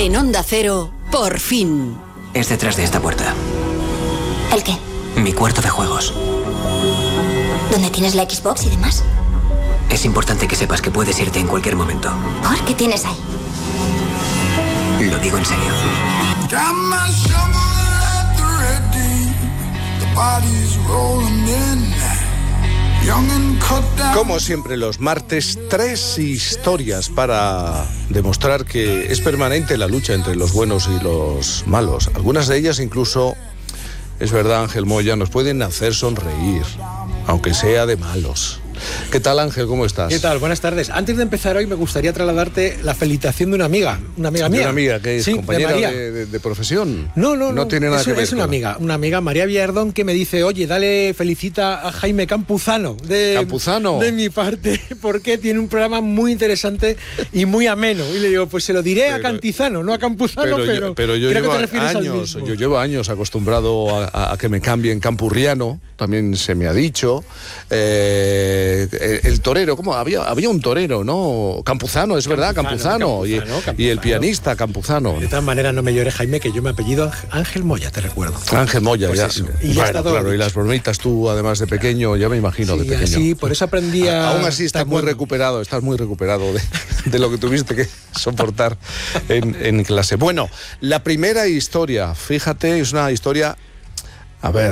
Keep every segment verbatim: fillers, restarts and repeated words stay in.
En Onda Cero, por fin. Es detrás de esta puerta. ¿El qué? Mi cuarto de juegos. ¿Dónde tienes la Xbox y demás? Es importante que sepas que puedes irte en cualquier momento. ¿Por qué tienes ahí? Lo digo en serio. Como siempre los martes, tres historias para demostrar que es permanente la lucha entre los buenos y los malos. Algunas de ellas incluso, es verdad, Ángel Moya, nos pueden hacer sonreír, aunque sea de malos. ¿Qué tal, Ángel? ¿Cómo estás? ¿Qué tal? Buenas tardes. Antes de empezar hoy me gustaría trasladarte la felicitación de una amiga, una amiga mía. ¿De una amiga que es sí, compañera de, de, de, de profesión? No, no, no. No tiene nada es, que ver Es una con... amiga, una amiga, María Villardón, que me dice, oye, dale, felicita a Jaime Campuzano. De, ¿Campuzano? De mi parte, porque tiene un programa muy interesante y muy ameno. Y le digo, pues se lo diré pero, a Cantizano, no a Campuzano, pero, pero, pero yo creo llevo que te refieres años, al mismo. Yo llevo años acostumbrado a, a, a que me cambien Campurriano, también se me ha dicho. Eh, el, el torero, ¿cómo? Había, había un torero, ¿no? Campuzano, es verdad, Campuzano. Campuzano, y, Campuzano. y el pianista Campuzano. De todas maneras, no me llores, Jaime, que yo me apellido Ángel Moya, te recuerdo. Ángel Moya, pues ya. Eso. Y bueno, ya está todo claro, dicho. Y las bromitas tú, además de pequeño, ya me imagino, sí, de pequeño. Sí, por eso aprendí a... Aún así estás muy recuperado, estás muy recuperado de, de lo que tuviste que soportar en, en clase. Bueno, la primera historia, fíjate, es una historia... A ver...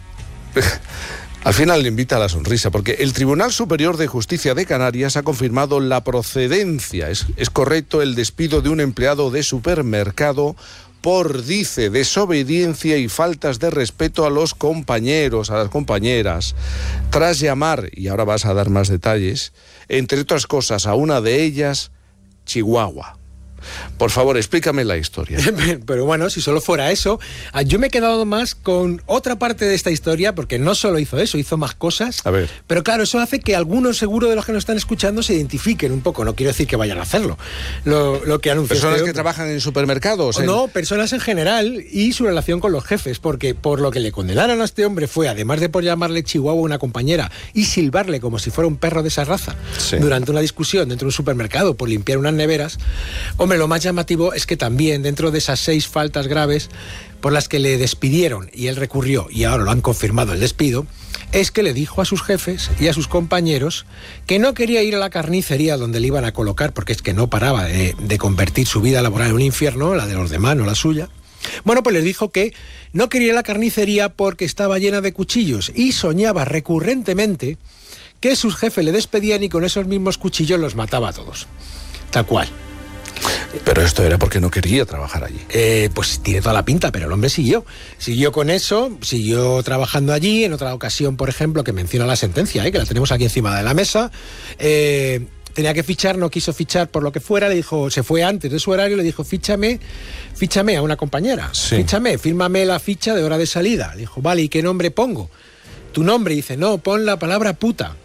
Al final le invita a la sonrisa, porque el Tribunal Superior de Justicia de Canarias ha confirmado la procedencia, es, es correcto, el despido de un empleado de supermercado por, dice, desobediencia y faltas de respeto a los compañeros, a las compañeras, tras llamar, y ahora vas a dar más detalles, entre otras cosas, a una de ellas, Chihuahua. Por favor, explícame la historia. Pero bueno, si solo fuera eso, yo me he quedado más con otra parte de esta historia, porque no solo hizo eso, hizo más cosas. A ver. Pero claro, eso hace que algunos, seguro, de los que nos están escuchando se identifiquen un poco. No quiero decir que vayan a hacerlo. Lo, lo que anunció ¿Personas este que trabajan en supermercados? En... No, personas en general y su relación con los jefes, porque por lo que le condenaron a este hombre fue, además de por llamarle Chihuahua a una compañera y silbarle como si fuera un perro de esa raza, sí, durante una discusión dentro de un supermercado por limpiar unas neveras, hombre, lo más llamativo es que también dentro de esas seis faltas graves por las que le despidieron y él recurrió, y ahora lo han confirmado el despido, es que le dijo a sus jefes y a sus compañeros que no quería ir a la carnicería donde le iban a colocar, porque es que no paraba de, de convertir su vida laboral en un infierno, la de los demás, no la suya. Bueno, pues les dijo que no quería ir a la carnicería porque estaba llena de cuchillos y soñaba recurrentemente que sus jefes le despedían y con esos mismos cuchillos los mataba a todos. Tal cual. Pero esto era porque no quería trabajar allí. Eh, pues tiene toda la pinta, pero el hombre siguió. Siguió con eso, siguió trabajando allí. En otra ocasión, por ejemplo, que menciona la sentencia, ¿eh? Que la tenemos aquí encima de la mesa, eh, tenía que fichar, no quiso fichar por lo que fuera, le dijo, se fue antes de su horario, le dijo, fíchame, fíchame a una compañera, sí. fíchame, fírmame la ficha de hora de salida. Le dijo, vale, ¿y qué nombre pongo? Tu nombre, dice, no, pon la palabra puta.